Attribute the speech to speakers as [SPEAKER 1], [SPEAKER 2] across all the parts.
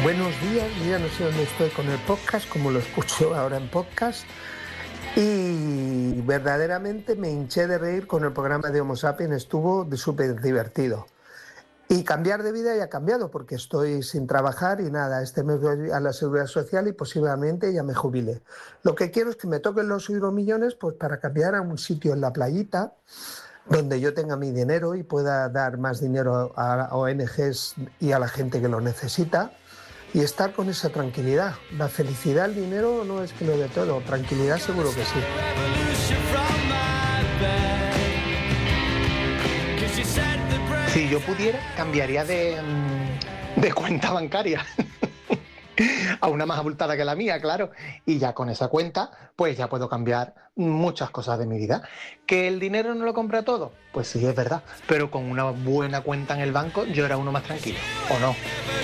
[SPEAKER 1] Buenos días, yo ya no sé dónde estoy con el podcast, como lo escucho ahora en podcast, y verdaderamente me hinché de reír con el programa de Homo Sapiens, estuvo súper divertido. Y cambiar de vida ya ha cambiado, porque estoy sin trabajar y nada, este mes voy a la Seguridad Social y posiblemente ya me jubile. Lo que quiero es que me toquen los euromillones pues, para cambiar a un sitio en la playita, donde yo tenga mi dinero y pueda dar más dinero a ONGs y a la gente que lo necesita. Y estar con esa tranquilidad. La felicidad, el dinero no es que lo de todo. Tranquilidad seguro que sí.
[SPEAKER 2] Si yo pudiera, cambiaría de cuenta bancaria a una más abultada que la mía, claro. Y ya con esa cuenta, pues ya puedo cambiar muchas cosas de mi vida. ¿Que el dinero no lo compra todo? Pues sí, es verdad. Pero con una buena cuenta en el banco, yo era uno más tranquilo. ¿O no?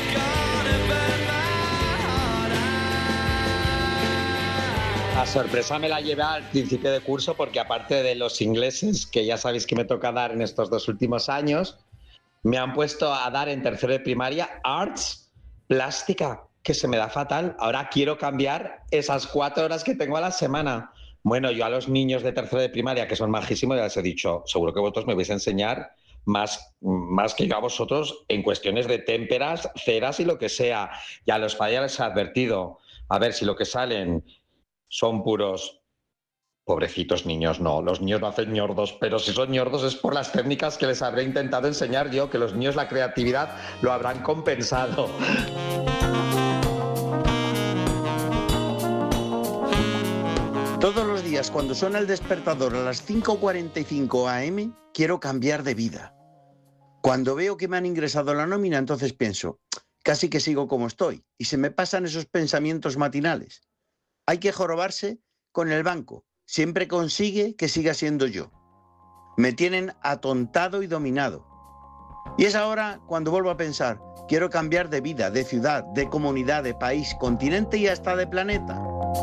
[SPEAKER 3] La sorpresa me la llevé al principio de curso porque aparte de los ingleses, que ya sabéis que me toca dar en estos 2 últimos años, me han puesto a dar en tercero de primaria Arts, plástica, que se me da fatal. Ahora quiero cambiar esas 4 horas que tengo a la semana. Bueno, yo a los niños de tercero de primaria, que son majísimos, ya les he dicho, seguro que vosotros me vais a enseñar más que yo a vosotros en cuestiones de témperas, ceras y lo que sea. Y a los padres les he advertido, a ver si lo que salen son puros, pobrecitos niños, no, los niños no hacen ñordos, pero si son ñordos es por las técnicas que les habré intentado enseñar yo, que los niños la creatividad lo habrán compensado.
[SPEAKER 4] Todos los días cuando suena el despertador a las 5:45 am, quiero cambiar de vida. Cuando veo que me han ingresado la nómina, entonces pienso, casi que sigo como estoy, y se me pasan esos pensamientos matinales. Hay que jorobarse con el banco. Siempre consigue que siga siendo yo. Me tienen atontado y dominado. Y es ahora cuando vuelvo a pensar, quiero cambiar de vida, de ciudad, de comunidad, de país, continente y hasta de planeta.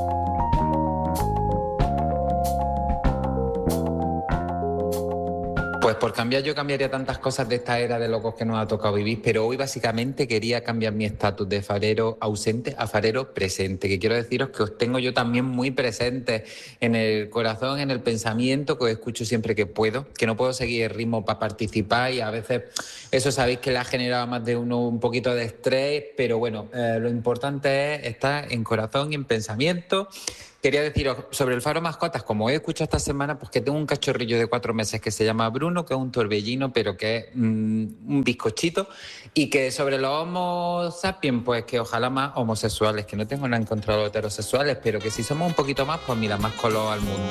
[SPEAKER 5] Pues por cambiar yo cambiaría tantas cosas de esta era de locos que nos ha tocado vivir, pero hoy básicamente quería cambiar mi estatus de farero ausente a farero presente, que quiero deciros que os tengo yo también muy presente en el corazón, en el pensamiento, que os escucho siempre que puedo, que no puedo seguir el ritmo para participar y a veces eso sabéis que le ha generado a más de uno un poquito de estrés, pero bueno, lo importante es estar en corazón y en pensamiento. Quería deciros sobre el Faro Mascotas, como he escuchado esta semana, pues que tengo un cachorrillo de 4 meses que se llama Bruno, que es un torbellino, pero que es un bizcochito, y que sobre los Homo sapiens, pues que ojalá más homosexuales, que no tengo nada en contra de los heterosexuales, pero que si somos un poquito más, pues mira, más color al mundo.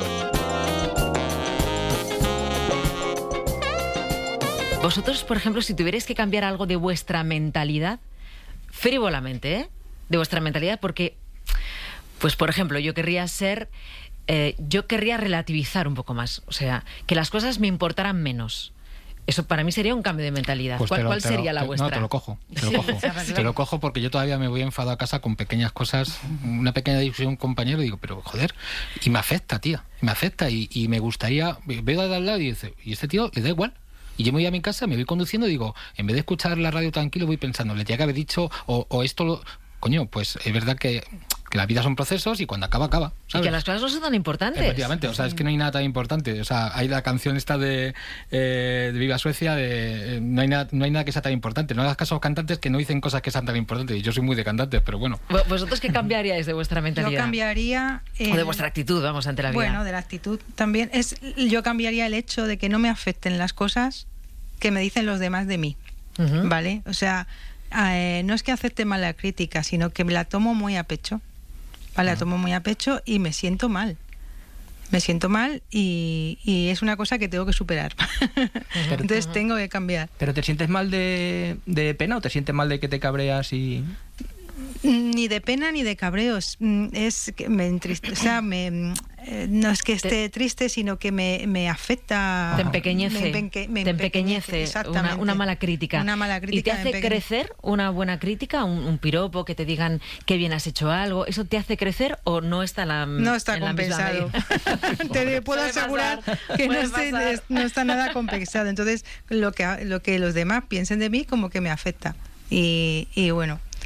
[SPEAKER 6] Vosotros, por ejemplo, si tuvierais que cambiar algo de vuestra mentalidad, frívolamente, de vuestra mentalidad, porque... Pues, por ejemplo, yo querría relativizar un poco más. O sea, que las cosas me importaran menos. Eso para mí sería un cambio de mentalidad.
[SPEAKER 7] Pues
[SPEAKER 6] ¿Cuál sería la vuestra?
[SPEAKER 7] No, te lo cojo. Te lo cojo porque yo todavía me voy enfadado a casa con pequeñas cosas, una pequeña discusión con un compañero y digo, pero joder, y me afecta, tía, me afecta y me gustaría, veo de al lado y dice, y este tío le da igual. Y yo me voy a mi casa, me voy conduciendo y digo, en vez de escuchar la radio tranquilo, voy pensando, le tenía que haber dicho, o esto lo... Coño, pues es verdad que la vida son procesos y cuando acaba, ¿sabes?
[SPEAKER 6] Y que las cosas no son tan importantes.
[SPEAKER 7] Efectivamente, o sea, es que no hay nada tan importante. O sea, hay la canción esta de Viva Suecia, no hay nada que sea tan importante. No hagas caso a los cantantes que no dicen cosas que sean tan importantes. Y yo soy muy de cantantes, pero bueno.
[SPEAKER 6] ¿Vosotros qué cambiaríais de vuestra mentalidad?
[SPEAKER 8] Yo cambiaría...
[SPEAKER 6] o de vuestra actitud, vamos, ante la vida.
[SPEAKER 8] Bueno, de la actitud también. Yo cambiaría el hecho de que no me afecten las cosas que me dicen los demás de mí, ¿vale? O sea... no es que acepte mal la crítica, sino que me la tomo muy a pecho. ¿Vale? La tomo muy a pecho y me siento mal. Me siento mal y es una cosa que tengo que superar. Entonces tengo que cambiar.
[SPEAKER 9] ¿Pero te sientes mal de pena o te sientes mal de que te cabreas y...?
[SPEAKER 8] Ni de pena ni de cabreos. Es que me entristece, o sea, no es que esté triste, sino que me afecta.
[SPEAKER 6] Te empequeñece.
[SPEAKER 8] Te empequeñece. Exactamente.
[SPEAKER 6] Una mala crítica.
[SPEAKER 8] Una mala crítica.
[SPEAKER 6] ¿Y te hace crecer una buena crítica? ¿Un piropo que te digan que bien has hecho algo? ¿Eso te hace crecer o no está
[SPEAKER 8] no está compensado? Te puedo asegurar que no está nada compensado. Entonces, lo que los demás piensen de mí como que me afecta. Y bueno.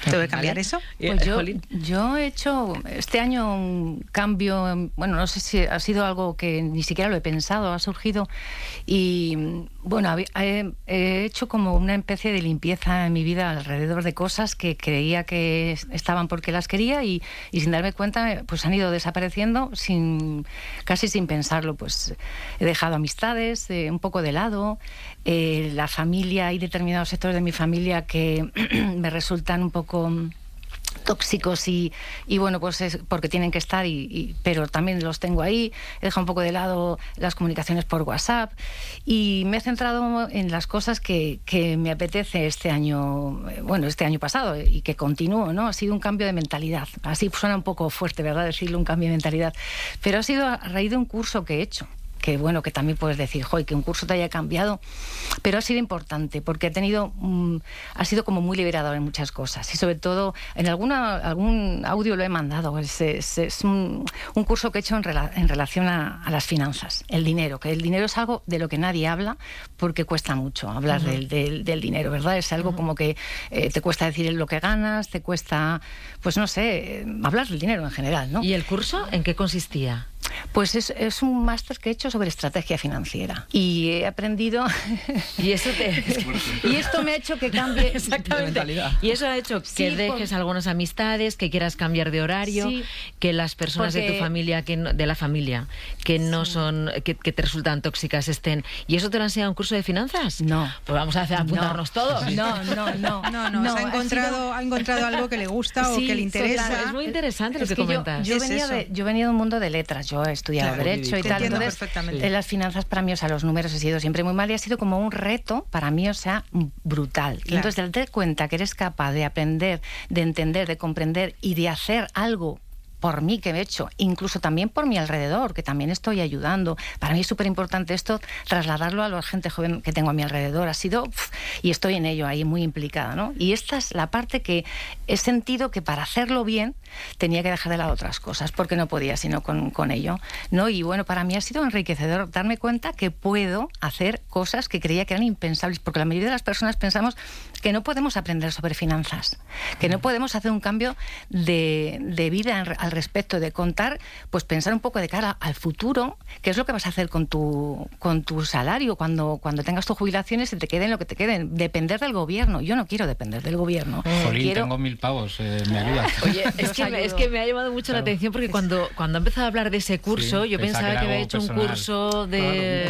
[SPEAKER 8] ¿Tengo que cambiar eso?
[SPEAKER 10] Pues yo he hecho este año un cambio, bueno, no sé si ha sido algo que ni siquiera lo he pensado, ha surgido y bueno, he hecho como una especie de limpieza en mi vida alrededor de cosas que creía que estaban porque las quería y sin darme cuenta pues han ido desapareciendo casi sin pensarlo. Pues he dejado amistades un poco de lado, la familia, hay determinados sectores de mi familia que me resultan un poco tóxicos y bueno, pues es porque tienen que estar pero también los tengo ahí. He dejado un poco de lado las comunicaciones por WhatsApp y me he centrado en las cosas que me apetece este año pasado y que continúo, ¿no? Ha sido un cambio de mentalidad. Así suena un poco fuerte, ¿verdad?, decirle un cambio de mentalidad, pero ha sido a raíz de un curso que he hecho. Que bueno, que también puedes decir, joder, que un curso te haya cambiado, pero ha sido importante porque ha sido como muy liberador en muchas cosas y sobre todo en algún audio lo he mandado. Es un curso que he hecho en relación a las finanzas, el dinero, que el dinero es algo de lo que nadie habla porque cuesta mucho hablar del dinero, ¿verdad? Es algo como que te cuesta decir lo que ganas, te cuesta, pues no sé, hablar del dinero en general, ¿no?
[SPEAKER 6] ¿Y el curso en qué consistía?
[SPEAKER 10] Pues es un máster que he hecho sobre estrategia financiera y he aprendido
[SPEAKER 6] y esto me ha hecho que cambie
[SPEAKER 10] exactamente
[SPEAKER 6] y eso ha hecho que dejes algunas amistades, que quieras cambiar de horario, que las personas de tu familia de la familia que no son que te resultan tóxicas estén. ¿Y eso te lo ha enseñado un curso de finanzas?
[SPEAKER 10] No.
[SPEAKER 6] Pues vamos a apuntarnos todos.
[SPEAKER 10] No.
[SPEAKER 8] Ha encontrado algo que le gusta o que le interesa.
[SPEAKER 6] Claro, es muy interesante lo que comentas.
[SPEAKER 10] Yo venía de un mundo de letras. Yo he estudiado Derecho y tal. Entonces, en las finanzas para mí, o sea, los números he sido siempre muy mal y ha sido como un reto para mí, o sea, brutal. Claro. Y entonces, al darte cuenta que eres capaz de aprender, de entender, de comprender y de hacer algo por mí que he hecho, incluso también por mi alrededor, que también estoy ayudando. Para mí es súper importante esto, trasladarlo a la gente joven que tengo a mi alrededor. Ha sido, y estoy en ello ahí muy implicada, ¿no? Y esta es la parte que he sentido que para hacerlo bien tenía que dejar de lado otras cosas, porque no podía sino con ello, ¿no? Y bueno, para mí ha sido enriquecedor darme cuenta que puedo hacer cosas que creía que eran impensables, porque la mayoría de las personas pensamos que no podemos aprender sobre finanzas, que no podemos hacer un cambio de vida al respecto, de contar, pues pensar un poco de cara al futuro, qué es lo que vas a hacer con tu salario cuando tengas tus jubilaciones y te queden lo que te queden. Depender del gobierno. Yo no quiero depender del gobierno.
[SPEAKER 7] Jolín, tengo 1.000 pavos, me ayudas.
[SPEAKER 6] Oye, es que me ha llamado mucho la atención porque cuando ha empezado a hablar de ese curso, yo pensaba que había hecho un curso de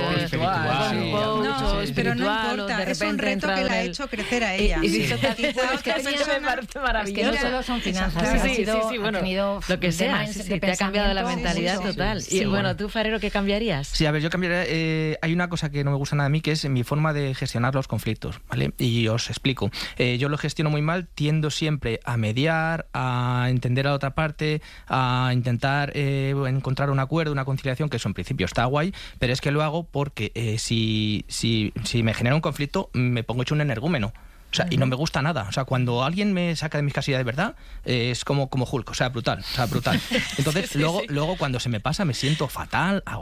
[SPEAKER 8] pero no importa, es un reto que la ha hecho crecer a ella.
[SPEAKER 6] Me parece maravilloso.
[SPEAKER 10] Es que no solo son finanzas,
[SPEAKER 6] lo que sea, te ha cambiado la mentalidad total. Y bueno, tú, Farero, ¿qué cambiarías?
[SPEAKER 9] Sí, a ver, yo cambiaría. Hay una cosa que no me gusta nada a mí, que es mi forma de gestionar los conflictos, ¿vale? Y os explico. Yo lo gestiono muy mal, tiendo siempre a mediar, a entender a la otra parte, a intentar encontrar un acuerdo, una conciliación, que eso en principio está guay, pero es que lo hago porque si me genera un conflicto, me pongo hecho un energúmeno. O sea, y no me gusta nada. O sea, cuando alguien me saca de mis casillas de verdad, es como Hulk, o sea, brutal. Entonces, luego cuando se me pasa, me siento fatal,